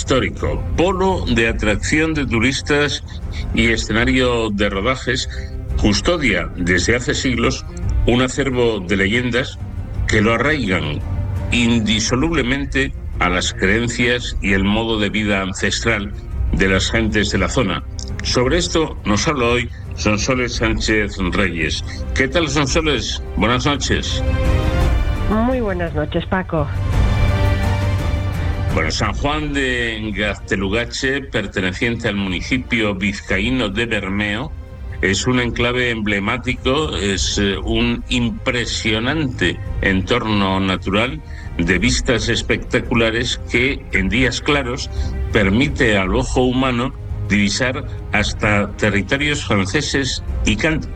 histórico, polo de atracción de turistas y escenario de rodajes, custodia desde hace siglos un acervo de leyendas que lo arraigan indisolublemente a las creencias y el modo de vida ancestral de las gentes de la zona. Sobre esto nos habla hoy Sonsoles Sánchez Reyes. ¿Qué tal, Sonsoles? Buenas noches. Muy buenas noches, Paco. Bueno, San Juan de Gaztelugatxe, perteneciente al municipio vizcaíno de Bermeo, es un enclave emblemático, es un impresionante entorno natural de vistas espectaculares que en días claros permite al ojo humano divisar hasta territorios franceses y cantos.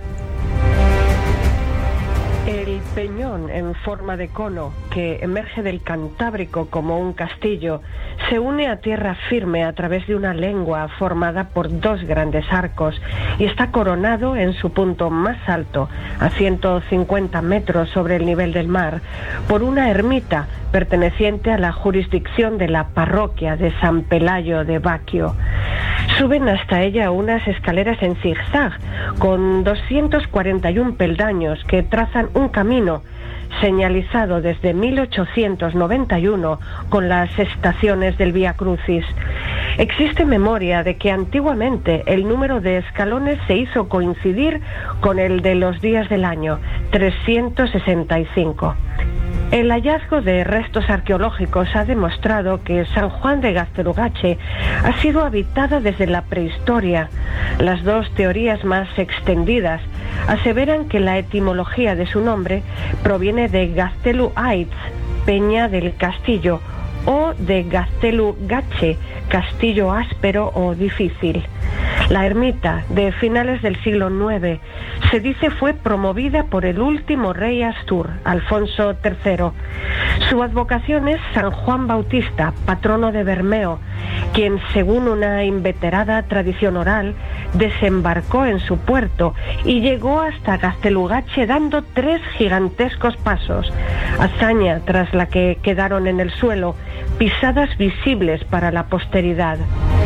El peñón en forma de cono que emerge del Cantábrico como un castillo se une a tierra firme a través de una lengua formada por dos grandes arcos y está coronado en su punto más alto, a 150 metros sobre el nivel del mar, por una ermita perteneciente a la jurisdicción de la parroquia de San Pelayo de Baquio. Suben hasta ella unas escaleras en zigzag con 241 peldaños que trazan un camino señalizado desde 1891 con las estaciones del Vía Crucis. Existe memoria de que antiguamente el número de escalones se hizo coincidir con el de los días del año, 365. El hallazgo de restos arqueológicos ha demostrado que San Juan de Gaztelugatxe ha sido habitada desde la prehistoria. Las dos teorías más extendidas aseveran que la etimología de su nombre proviene de Gaztelu Aitz, peña del castillo, o de Gaztelugatxe, castillo áspero o difícil. La ermita, de finales del siglo IX, se dice fue promovida por el último rey Astur, Alfonso III. Su advocación es San Juan Bautista, patrono de Bermeo, quien, según una inveterada tradición oral, desembarcó en su puerto y llegó hasta Gaztelugatxe dando 3 gigantescos pasos, hazaña tras la que quedaron en el suelo pisadas visibles para la posteridad.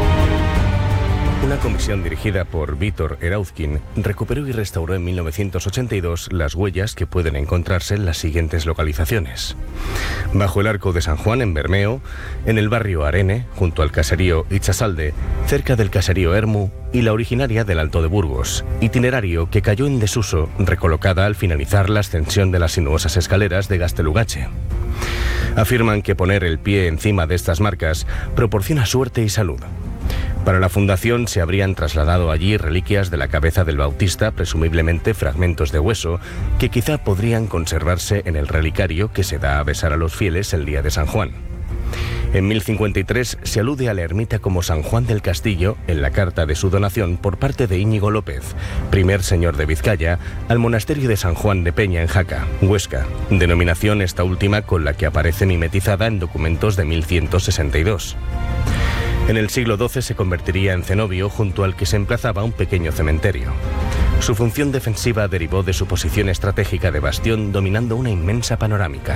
Una comisión dirigida por Vítor Erauzkin recuperó y restauró en 1982 las huellas que pueden encontrarse en las siguientes localizaciones: bajo el Arco de San Juan en Bermeo, en el barrio Arene, junto al caserío Itxasalde, cerca del caserío Ermu y la originaria del Alto de Burgos, itinerario que cayó en desuso, recolocada al finalizar la ascensión de las sinuosas escaleras de Gaztelugatxe. Afirman que poner el pie encima de estas marcas proporciona suerte y salud. Para la fundación se habrían trasladado allí reliquias de la cabeza del Bautista, presumiblemente fragmentos de hueso, que quizá podrían conservarse en el relicario que se da a besar a los fieles el día de San Juan. En 1053 se alude a la ermita como San Juan del Castillo en la carta de su donación por parte de Íñigo López, primer señor de Vizcaya, al monasterio de San Juan de Peña en Jaca, Huesca, denominación esta última con la que aparece mimetizada en documentos de 1162. En el siglo XII se convertiría en cenobio junto al que se emplazaba un pequeño cementerio. Su función defensiva derivó de su posición estratégica de bastión dominando una inmensa panorámica.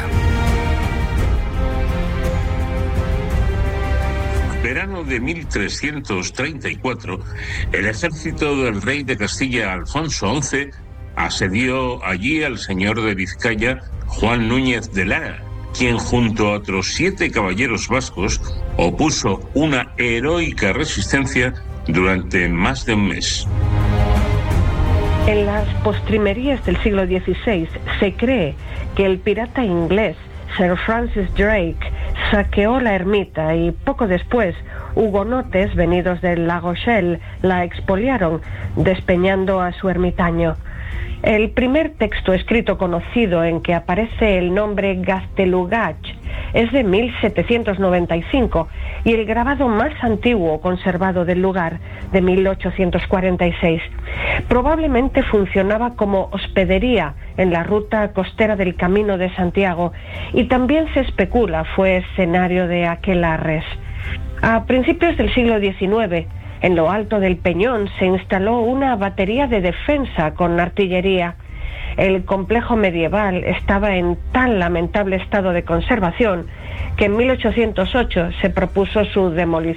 Verano de 1334, el ejército del rey de Castilla, Alfonso XI, asedió allí al señor de Vizcaya, Juan Núñez de Lara, quien junto a otros 7 caballeros vascos opuso una heroica resistencia durante más de un mes. En las postrimerías del siglo XVI se cree que el pirata inglés Sir Francis Drake saqueó la ermita y poco después hugonotes venidos de La Rochelle la expoliaron, despeñando a su ermitaño. El primer texto escrito conocido en que aparece el nombre Gaztelugatxe es de 1795 y el grabado más antiguo conservado del lugar, de 1846. Probablemente funcionaba como hospedería en la ruta costera del Camino de Santiago y también se especula fue escenario de aquelarres. A principios del siglo XIX, en lo alto del peñón se instaló una batería de defensa con artillería. El complejo medieval estaba en tan lamentable estado de conservación que en 1808 se propuso su demolición.